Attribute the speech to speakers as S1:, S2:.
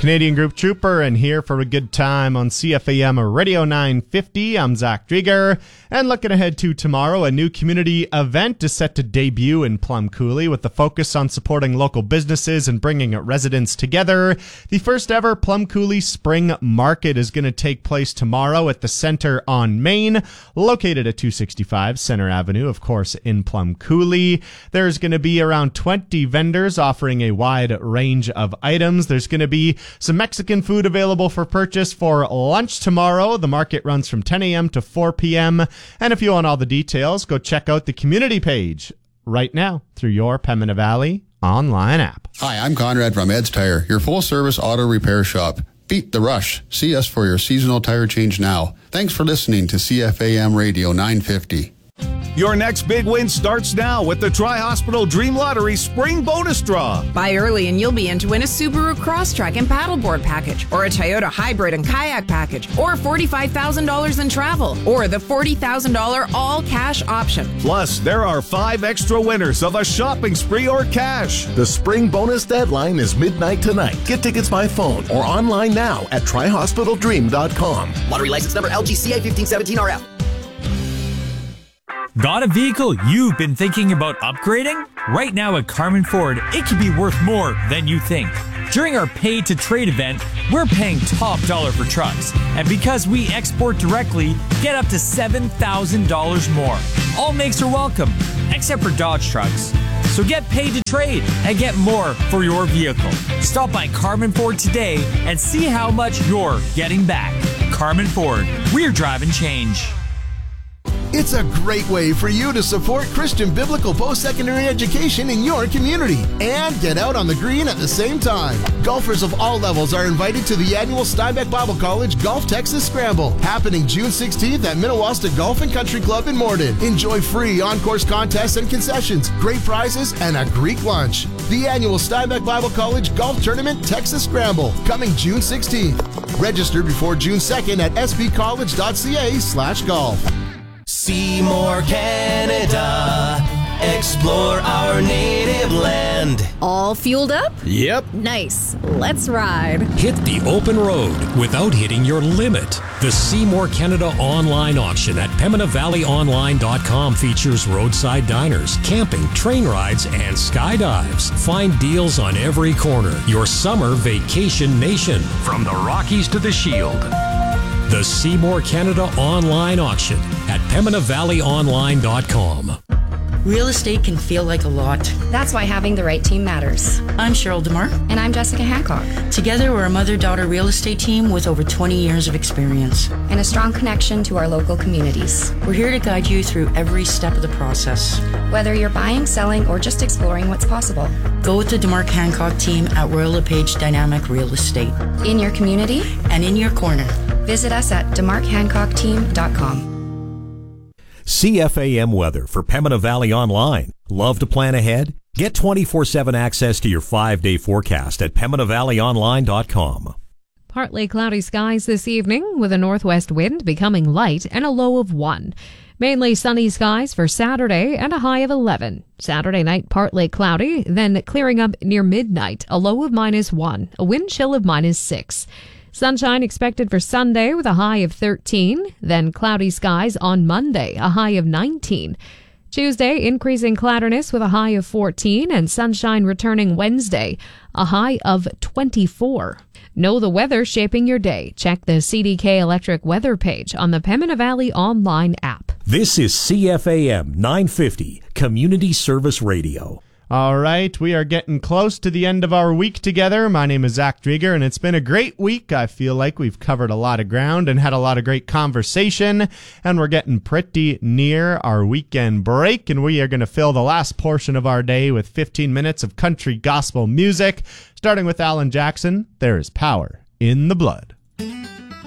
S1: Canadian Group Trooper, and here for a good time on CFAM Radio 950. I'm Zach Drieger, and looking ahead to tomorrow, a new community event is set to debut in Plum Coulee with the focus on supporting local businesses and bringing residents together. The first ever Plum Coulee Spring Market is going to take place tomorrow at the Center on Main, located at 265 Center Avenue, of course, in Plum Coulee. There's going to be around 20 vendors offering a wide range of items. There's going to be some Mexican food available for purchase for lunch tomorrow. The market runs from 10 a.m. to 4 p.m. And if you want all the details, go check out the community page right now through your Pembina Valley online app.
S2: Hi, I'm Conrad from Ed's Tire, your full-service auto repair shop. Beat the rush. See us for your seasonal tire change now. Thanks for listening to CFAM Radio 950.
S3: Your next big win starts now with the Tri-Hospital Dream Lottery Spring Bonus Draw.
S4: Buy early and you'll be in to win a Subaru Crosstrek and paddleboard package, or a Toyota Hybrid and kayak package, or $45,000 in travel, or the $40,000 all-cash option.
S3: Plus, there are 5 extra winners of a shopping spree or cash.
S5: The spring bonus deadline is midnight tonight. Get tickets by phone or online now at TriHospitalDream.com.
S6: Lottery license number LGCA 1517RF.
S7: Got a vehicle you've been thinking about upgrading? Right now at Carmen Ford, it can be worth more than you think. During our Pay to Trade event, we're paying top dollar for trucks. And because we export directly, get up to $7,000 more. All makes are welcome, except for Dodge trucks. So get paid to trade and get more for your vehicle. Stop by Carmen Ford today and see how much you're getting back. Carmen Ford, we're driving change.
S8: It's a great way for you to support Christian biblical post-secondary education in your community and get out on the green at the same time. Golfers of all levels are invited to the annual Steinbeck Bible College Golf Texas Scramble, happening June 16th at Minnewasta Golf and Country Club in Morden. Enjoy free on-course contests and concessions, great prizes, and a Greek lunch. The annual Steinbeck Bible College Golf Tournament Texas Scramble, coming June 16th. Register before June 2nd at sbcollege.ca/golf.
S9: Seymour, Canada. Explore our native land.
S10: All fueled up?
S9: Yep.
S10: Nice. Let's ride.
S11: Hit the open road without hitting your limit. The Seymour Canada online auction at PembinaValleyOnline.com features roadside diners, camping, train rides, and skydives. Find deals on every corner. Your summer vacation nation, from the Rockies to the Shield. The Seymour Canada online auction at PembinaValleyOnline.com.
S12: Real estate can feel like a lot.
S13: That's why having the right team matters.
S12: I'm Cheryl DeMar.
S13: And I'm Jessica Hancock.
S12: Together, we're a mother-daughter real estate team with over 20 years of experience.
S13: And a strong connection to our local communities.
S12: We're here to guide you through every step of the process.
S13: Whether you're buying, selling, or just exploring what's possible.
S12: Go with the DeMar Hancock team at Royal LePage Dynamic Real Estate.
S13: In your community.
S12: And in your corner.
S13: Visit us at demarkhancockteam.com.
S11: CFAM weather for Pembina Valley Online. Love to plan ahead? Get 24/7 access to your 5-day forecast at PembinaValleyOnline.com.
S14: Partly cloudy skies this evening with a northwest wind becoming light and a low of 1. Mainly sunny skies for Saturday and a high of 11. Saturday night partly cloudy, then clearing up near midnight, a low of -1, a wind chill of -6. Sunshine expected for Sunday with a high of 13, then cloudy skies on Monday, a high of 19. Tuesday, increasing cloudiness with a high of 14, and sunshine returning Wednesday, a high of 24. Know the weather shaping your day. Check the CDK Electric weather page on the Pembina Valley online app.
S11: This is CFAM 950, Community Service Radio.
S1: All right, we are getting close to the end of our week together. My name is Zach Drieger, and it's been a great week. I feel like we've covered a lot of ground and had a lot of great conversation, and we're getting pretty near our weekend break, and we are going to fill the last portion of our day with 15 minutes of country gospel music, starting with Alan Jackson. There is power in the blood.